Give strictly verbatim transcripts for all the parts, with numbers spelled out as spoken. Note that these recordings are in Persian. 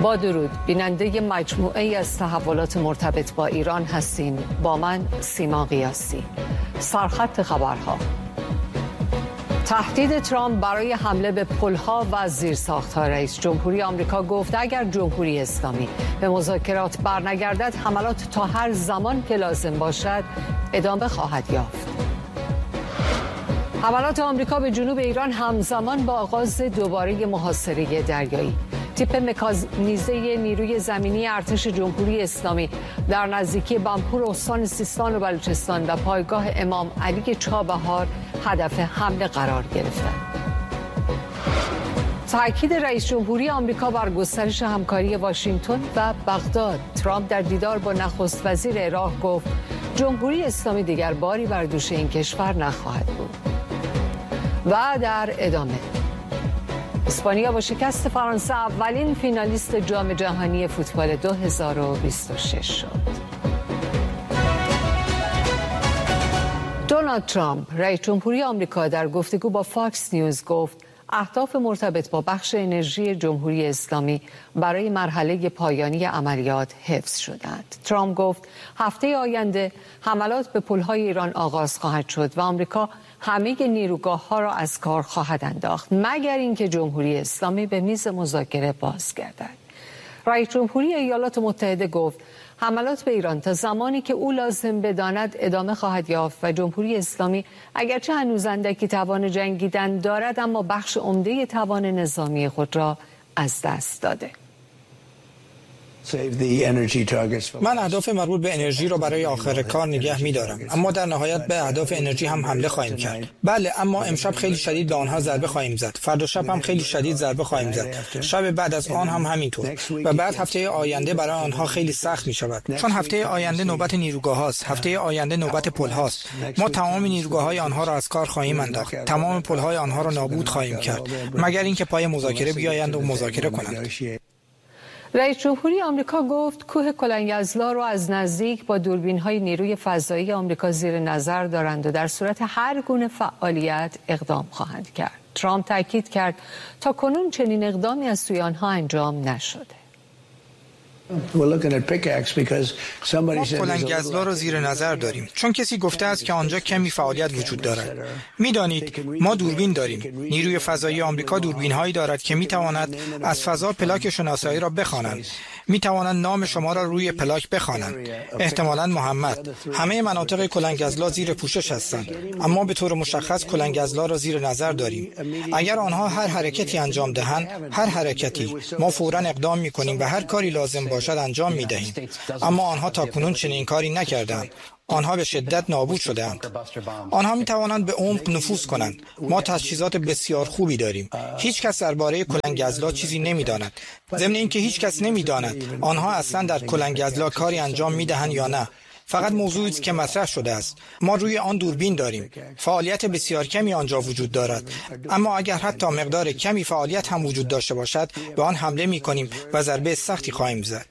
با درود، بیننده مجموعه ای از تحولات مرتبط با ایران هستین. با من سیما قیاسی. سرخط خبرها: تهدید ترامپ برای حمله به پل‌ها و زیرساخت‌ها. رئیس جمهوری آمریکا گفت اگر جمهوری اسلامی به مذاکرات برنگردد، حملات تا هر زمان که لازم باشد ادامه خواهد یافت. حملات آمریکا به جنوب ایران همزمان با آغاز دوباره محاصره دریایی. تیپ مکانیزه نیروی زمینی ارتش جمهوری اسلامی در نزدیکی بمپور استان سیستان و بلوچستان و پایگاه امام علی چابهار هدف حمله قرار گرفتند. تاکید رئیس جمهوری آمریکا بر گسترش همکاری واشنگتن و بغداد. ترامپ در دیدار با نخست وزیر عراق گفت جمهوری اسلامی دیگر باری بر دوش این کشور نخواهد بود. و در ادامه، اسپانیا با شکست فرانسه اولین فینالیست جام جهانی فوتبال دو هزار و بیست و شش شد. دونالد ترامپ، رئیس جمهوری آمریکا، در گفتگو با فاکس نیوز گفت اهداف مرتبط با بخش انرژی جمهوری اسلامی برای مرحله پایانی عملیات حفظ شدند. ترامپ گفت هفته آینده حملات به پل‌های ایران آغاز خواهد شد و آمریکا همه نیروگاه‌ها را از کار خواهد انداخت مگر اینکه جمهوری اسلامی به میز مذاکره بازگردد. رئیس جمهوری ایالات متحده گفت حملات به ایران تا زمانی که او لازم بداند ادامه خواهد یافت و جمهوری اسلامی اگرچه هنوز اندکی توان جنگیدن دارد، اما بخش عمده توان نظامی خود را از دست داده. من اهداف مربوط به انرژی را برای آخر کار نگه می‌دارم، اما در نهایت به اهداف انرژی هم حمله خواهیم کرد. بله، اما امشب خیلی شدید به آنها ضربه خواهیم زد. فردا شب هم خیلی شدید ضربه خواهیم زد. شب بعد از آن هم همینطور. و بعد هفته آینده برای آنها خیلی سخت می‌شود، چون هفته آینده نوبت نیروگاه‌هاست. هفته آینده نوبت پل‌هاست. ما تمام نیروگاه‌های آنها را از کار خواهیم انداخت. تمام پل‌های آنها را نابود خواهیم کرد، مگر اینکه پای مذاکره بیایند و مذاکره کنند. رئیس جمهوری آمریکا گفت کوه کلنگ‌ازلا را از نزدیک با دوربین‌های نیروی فضایی آمریکا زیر نظر دارند و در صورت هر گونه فعالیت اقدام خواهند کرد. ترامپ تاکید کرد تا کنون چنین اقدامی از سوی آنها انجام نشده. ما کلنگ‌ازلا را زیر نظر داریم، چون کسی گفته است که آنجا کمی فعالیت وجود دارد. می‌دانید ما دوربین داریم. نیروی فضایی آمریکا دوربین‌هایی دارد که می‌تواند از فضا پلاک شناسایی را بخوانند. می‌توانند نام شما را روی پلاک بخوانند، احتمالاً محمد. همه مناطق کلنگ‌ازلا زیر پوشش هستند، اما به طور مشخص کلنگ‌ازلا را زیر نظر داریم. اگر آنها هر حرکتی انجام دهند، هر حرکتی، ما فوراً اقدام می‌کنیم و هر کاری لازم باشد انجام می‌دهیم. اما آنها تاکنون چنین کاری نکردند. آنها به شدت نابود شده‌اند. آنها می توانند به عمق نفوذ کنند. ما تجهیزات بسیار خوبی داریم. هیچ کس درباره کلنگ‌ازلا چیزی نمی‌داند. ضمن اینکه هیچ کس نمی‌داند آنها اصلا در کلنگ‌ازلا کاری انجام می‌دهند یا نه. فقط موضوعی است که مطرح شده است. ما روی آن دوربین داریم. فعالیت بسیار کمی آنجا وجود دارد، اما اگر حتی مقدار کمی فعالیت هم وجود داشته باشد، به آن حمله می‌کنیم و ضربه سختی خواهیم زد.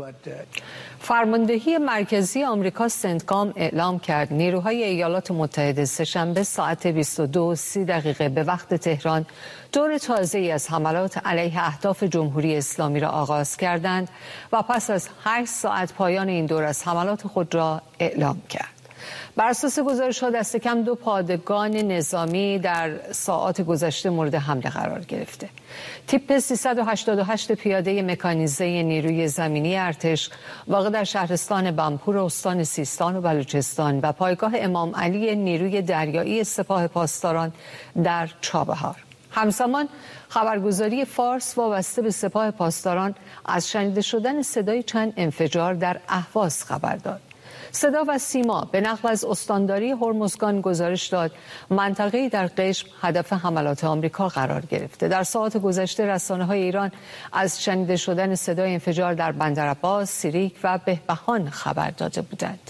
فرماندهی مرکزی آمریکا سنتکام اعلام کرد نیروهای ایالات متحده سه‌شنبه ساعت بیست و دو و سی دقیقه به وقت تهران دور تازه‌ای از حملات علیه اهداف جمهوری اسلامی را آغاز کردند و پس از هشت ساعت پایان این دور از حملات خود را اعلام کرد. بر اساس گزارش‌ها دست کم دو پادگان نظامی در ساعات گذشته مورد حمله قرار گرفته. تیپ سیصد و هشتاد و هشت پیاده مکانیزه نیروی زمینی ارتش واقع در شهرستان بمپور استان سیستان و بلوچستان و پایگاه امام علی نیروی دریایی سپاه پاسداران در چابهار. همزمان خبرگزاری فارس وابسته به سپاه پاسداران از شنیده شدن صدای چند انفجار در اهواز خبر داد. صدا و سیما به نقل از استانداری هرمزگان گزارش داد منطقه‌ای در قشم هدف حملات آمریکا قرار گرفته. در ساعات گذشته رسانه‌های ایران از شنیده شدن صدای انفجار در بندرعباس، سیریک و بهبهان خبر داده بودند.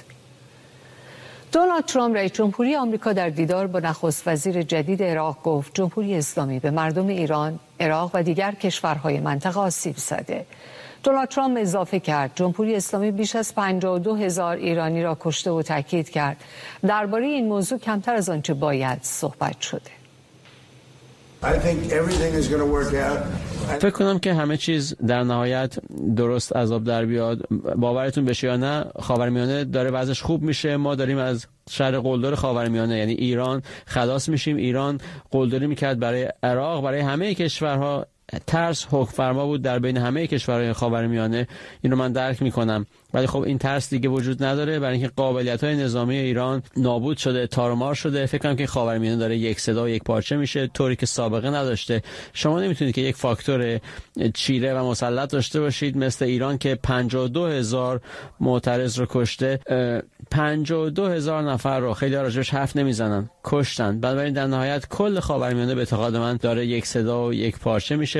دونالد ترامپ، رئیس جمهوری آمریکا، در دیدار با نخست وزیر جدید عراق گفت جمهوری اسلامی به مردم ایران، عراق و دیگر کشورهای منطقه آسیب زده. دونالد ترامپ اضافه کرد جمهوری اسلامی بیش از پنجاه و دو هزار ایرانی را کشته و تاکید کرد درباره این موضوع کمتر از آنچه باید صحبت شده. فکر کنم که همه چیز در نهایت درست از آب در بیاد. باورتون بشه یا نه، خاورمیانه داره وضعش خوب میشه. ما داریم از شر قلدر خاورمیانه یعنی ایران خلاص میشیم. ایران قلدری میکرد برای عراق، برای همه کشورها. ترس حکم فرما بود در بین همه کشورهای خاورمیانه. اینو من درک میکنم، ولی خب این ترس دیگه وجود نداره، برای اینکه قابلیت‌های نظامی ایران نابود شده، تارمار شده. فکر کنم که خاورمیانه داره یک صدا و یک پارچه میشه، طوری که سابقه نداشته. شما نمیتونید که یک فاکتور چیره و مسلط داشته باشید مثل ایران که پنجاه و دو هزار معترض رو کشته. پنجاه و دو هزار نفر رو خیلی راجبش حرف نمیزنن، کشتن. بنابراین در نهایت کل خاورمیانه به اعتقاد من داره یک صدا و یک پارچه میشه.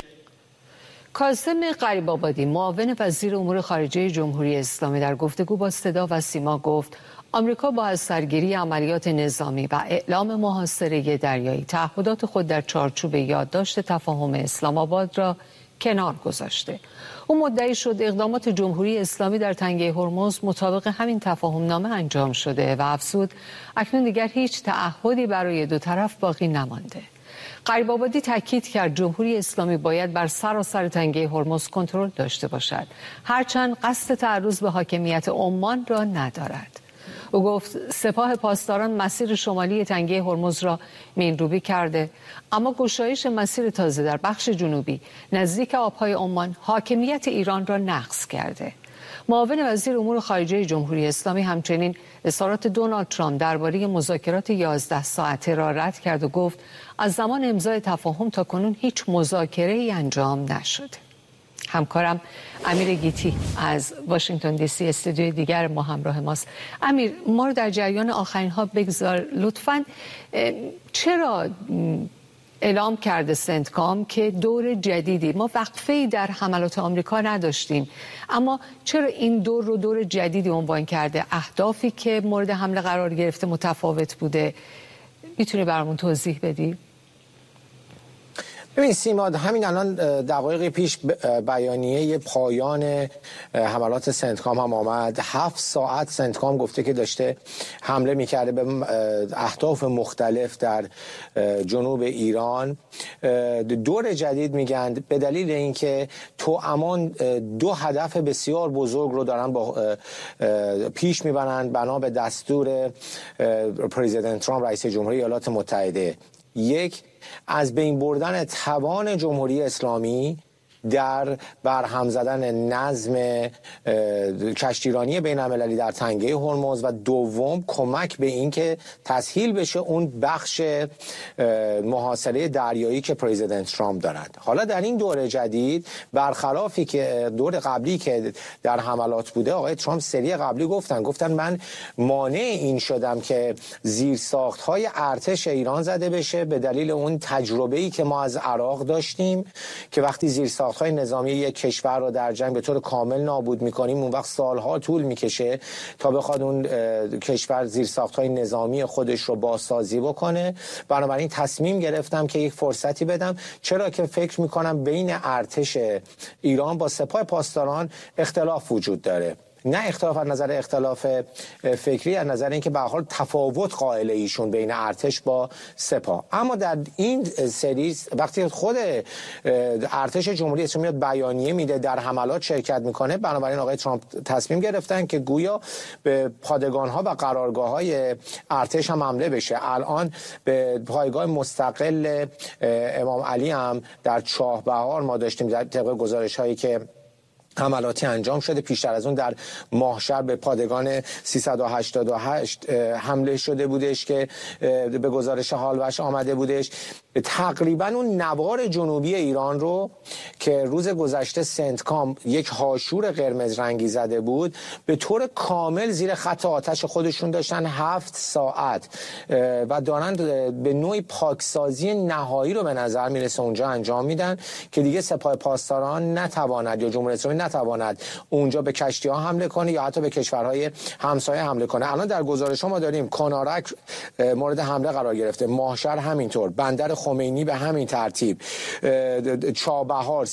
کاظم غریب‌آبادی، معاون وزیر امور خارجه جمهوری اسلامی، در گفتگو با صدا و سیما گفت آمریکا با از سرگیری عملیات نظامی و اعلام محاصره دریایی تعهدات خود در چارچوب یادداشت تفاهم اسلام آباد را کنار گذاشته. او مدعی شد اقدامات جمهوری اسلامی در تنگه هرمز مطابق همین تفاهم نامه انجام شده و افزود اکنون دیگر هیچ تعهدی برای دو طرف باقی نمانده. غریب‌آبادی تاکید کرد جمهوری اسلامی باید بر سراسر تنگه هرمز کنترل داشته باشد، هرچند قصد تعرض به حاکمیت عمان را ندارد. او گفت سپاه پاسداران مسیر شمالی تنگه هرمز را مین‌روبی کرده، اما گشایش مسیر تازه در بخش جنوبی نزدیک آبهای عمان حاکمیت ایران را نقض کرده. معاون وزیر امور خارجه جمهوری اسلامی همچنین اظهارات دونالد ترامپ درباره مذاکرات یازده ساعته را رد کرد و گفت از زمان امضای تفاهم تا کنون هیچ مذاکره‌ای انجام نشده. همکارم امیر گیتی از واشنگتن دی سی استودیوی دیگر ما همراه ماست. امیر، ما رو در جریان آخرین ها بگذار لطفاً. چرا اعلام کرده سنتکام که دور جدیدی، ما وقفه‌ای در حملات آمریکا نداشتیم، اما چرا این دور رو دور جدیدی عنوان کرده؟ اهدافی که مورد حمله قرار گرفته متفاوت بوده. میتونی برامون توضیح بدی؟ ببین سیما، همین الان دقایق پیش بیانیه پایان حملات سنتکام هم آمد. هفت ساعت سنتکام گفته که داشته حمله میکرده به اهداف مختلف در جنوب ایران. دور جدید میگن به دلیل اینکه توامان دو هدف بسیار بزرگ رو دارن با پیش میبرن بنا به دستور پرزیدنت ترامپ رئیس جمهوری ایالات متحده. یک، از بین بردن توان جمهوری اسلامی در برهم زدن نظم کشتیرانی بین المللی در تنگه هرمز و دوم کمک به این که تسهیل بشه اون بخش محاصره دریایی که پرزیدنت ترامپ دارد. حالا در این دور جدید برخلافی که دور قبلی که در حملات بوده، آقای ترامپ سری قبلی گفتن گفتن من مانع این شدم که زیرساخت‌های ارتش ایران زده بشه به دلیل اون تجربه‌ای که ما از عراق داشتیم که وقتی زیرساخت های نظامی یک کشور رو در جنگ به طور کامل نابود می‌کنیم، اون وقت سالها طول می‌کشه تا بخواد اون کشور زیرساخت‌های نظامی خودش رو بازسازی بکنه. بنابراین تصمیم گرفتم که یک فرصتی بدم، چرا که فکر می‌کنم بین ارتش ایران با سپاه پاسداران اختلاف وجود داره. نه اختلاف از نظر اختلاف فکری، از نظر اینکه به هر حال تفاوت قائل ایشون بین ارتش با سپاه. اما در این سری وقتی خود ارتش جمهوری اسلامی بیانیه میده در حملات شرکت میکنه، بنابراین آقای ترامپ تصمیم گرفتن که گویا به پادگان‌ها و قرارگاه‌های ارتش هم حمله بشه. الان به پایگاه مستقل امام علی هم در چاهبهار ما داشتیم در طبق گزارش‌هایی که حملاتی انجام شده. پیشتر از اون در ماهشهر به پادگان سیصد و هشتاد و هشت حمله شده بودش که به گزارش حالوش آمده بودش. تقریبا اون نوار جنوبی ایران رو که روز گذشته سنتکام یک هاشور قرمز رنگی زده بود به طور کامل زیر خط آتش خودشون داشتن هفت ساعت و دارن به نوعی پاکسازی نهایی رو به نظر میرسه اونجا انجام میدن که دیگه سپاه پاسداران نتواند یا جمهوری اسلامی نتواند اونجا به کشتی ها حمله کنه یا حتی به کشورهای همسایه حمله کنه. الان در گزارش ما داریم کانارک مورد حمله قرار گرفته، ماهشهر همینطور، بندر خمینی به همین ترتیب، چابهار،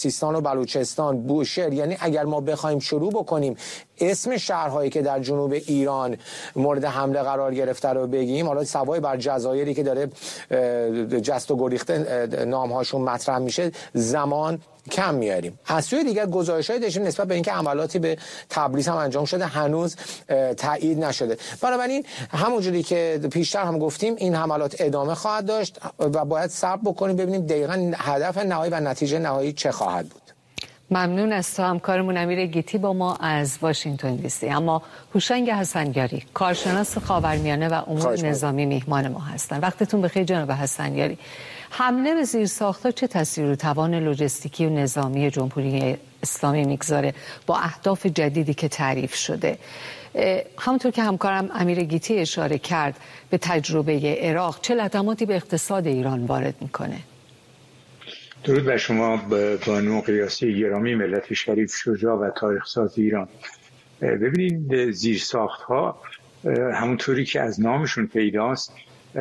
سیستان و بلوچستان، بوشهر، یعنی اگر ما بخوایم شروع بکنیم اسم شهرهایی که در جنوب ایران مورد حمله قرار گرفته رو بگیم، حالا سوای بر جزایری که داره جست و گریخته نامهاشون مطرح میشه، زمان کم میاریم. از سوی دیگر گزارش‌های داشتیم نسبت به اینکه عملاتی به تبریز هم انجام شده، هنوز تایید نشده. بنابراین همونجوری که پیشتر هم گفتیم این حملات ادامه خواهد داشت و باید صبر بکنیم ببینیم دقیقاً هدف نهایی و نتیجه نهایی چه خواهد بود. ممنون از تو همکارمون امیر گیتی با ما از واشنگتن دی سی. اما هوشنگ حسنیاری کارشناس خاورمیانه و امور نظامی میهمان ما هستن. وقتتون بخیر جناب حسنیاری. حمله به زیرساخت‌ها چه تاثیر رو توان لوجستیکی و نظامی جمهوری اسلامی میگذاره با اهداف جدیدی که تعریف شده؟ همونطور که همکارم امیر گیتی اشاره کرد به تجربه عراق، چه لطماتی به اقتصاد ایران وارد میکنه؟ درود بر شما بانو قیاسی گرامی، ملت شریف شجاع و تاریخ ساز ایران. ببینید زیرساخت‌ها همونطوری که از نامشون پیداست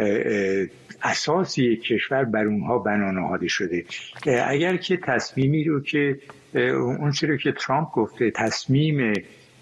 اساس یک کشور بر اونها بنا نهاده شده. اگر که تصمیمی رو که اون چیزی که ترامپ گفته تصمیم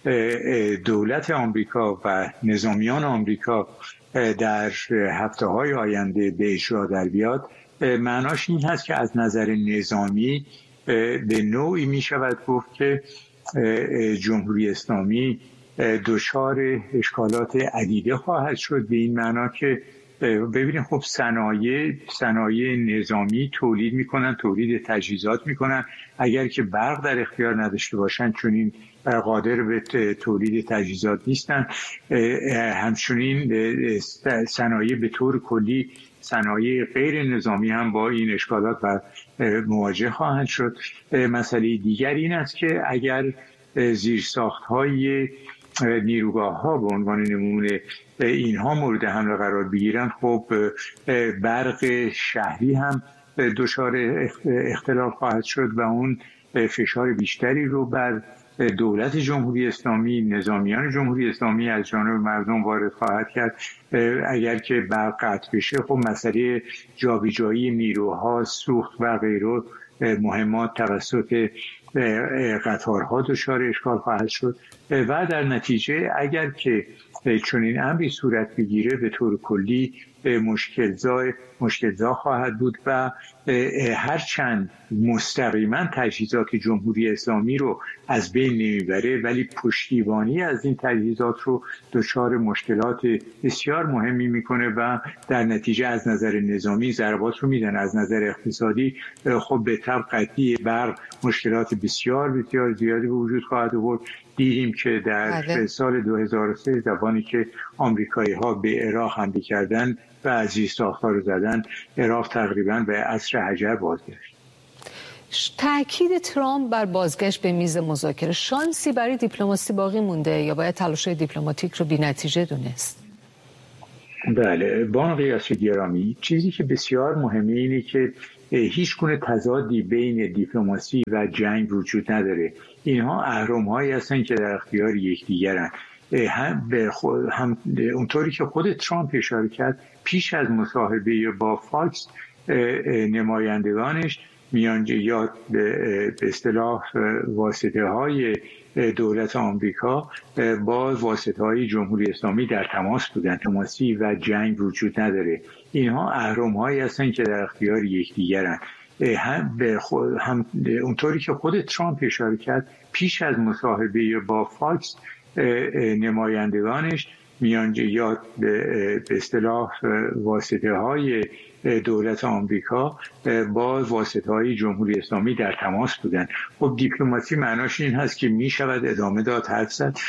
دولت آمریکا و نظامیان آمریکا در هفته‌های آینده به اجرا در بیاد، معناش این هست که از نظر نظامی به نوعی می شود گفت که جمهوری اسلامی دچار اشکالات عدیده خواهد شد، به این معنا که ببینید خب صنایع صنایع نظامی تولید میکنن، تولید تجهیزات میکنن، اگر که برق در اختیار نداشته باشن چون این قادر به تولید تجهیزات نیستن. همچنین صنایع به طور کلی، صنایع غیر نظامی هم با این اشکالات مواجه خواهند شد. مسئله دیگر این است که اگر زیرساخت‌های نیروگاه ها به عنوان نمونه اینها مورد حمله قرار بگیرن، خب برق شهری هم دچار اختلال خواهد شد و اون فشار بیشتری رو بر دولت جمهوری اسلامی، نظامیان جمهوری اسلامی از جانب مردم وارد خواهد کرد. اگر که برق قطع بشه خب مسئله جابجایی نیروها، سوخت و غیره مهمات توسط قطارها دچار اشکال خواهد شد و در نتیجه اگر که چنین امری صورت بگیره به طور کلی مشکل‌زا مشکل‌زا خواهد بود و هرچند مستقیما تجهیزات جمهوری اسلامی رو از بین نمیبره ولی پشتیبانی از این تجهیزات رو دچار مشکلات بسیار مهمی میکنه و در نتیجه از نظر نظامی ضربات رو میدن. از نظر اقتصادی خب به طب قطعی برق مشکلات بسیار بسیار زیادی به وجود خواهد آورد. دیدیم که در بله. سال دو هزار و سه زمانی که آمریکایی ها به عراق حمله کردن و زیرساخت‌ها رو زدن، عراق تقریبا به عصر حجر بازگشت. تأکید ترامپ بر بازگشت به میز مذاکره شانسی برای دیپلماسی باقی مونده یا باید تلاش‌های دیپلماتیک رو بی‌نتیجه دونست؟ بله بانو قیاسی گرامی، چیزی که بسیار مهمه اینه که هیچ گونه تضادی بین دیپلماسی و جنگ وجود نداره. اینها اهرم‌هایی هستن که در اختیار یکدیگرن. هم به خود، هم اونطوری که خود ترامپ اشاره کرد پیش از مصاحبه با فاکس نمایندگانش میانجه یا به اصطلاح واسطه های دولت آمریکا با واسطه های جمهوری اسلامی در تماس بودن. تماسی و جنگ وجود نداره. اینها اهرم‌هایی هستن که در اختیار یکدیگرن. هم به خود، هم اونطوری که خود ترامپ اشاره کرد پیش از مصاحبه با فاکس نمایندگانش میانجه یا به اصطلاح واسطه های دولت آمریکا با واسطه های جمهوری اسلامی در تماس بودن. خب دیپلماسی معناش این هست که می شود ادامه داد، حرف زد